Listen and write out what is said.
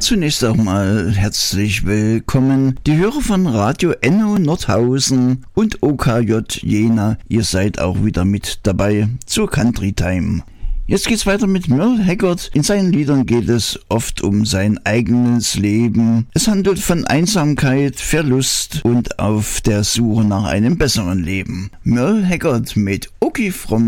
Zunächst auch mal herzlich willkommen, die Hörer von Radio Enno Nordhausen und OKJ Jena. Ihr seid auch wieder mit dabei zur Country Time. Jetzt geht's weiter mit Merle Haggard. In seinen Liedern geht es oft um sein eigenes Leben. Es handelt von Einsamkeit, Verlust und auf der Suche nach einem besseren Leben. Merle Haggard mit Okie from